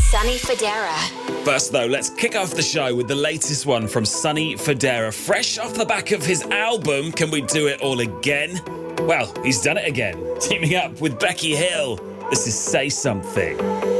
Sonny Fodera. First, though, let's kick off the show with the latest one from Sonny Fodera. Fresh off the back of his album, Can We Do It All Again? Well, he's done it again, teaming up with Becky Hill. This is Say Something.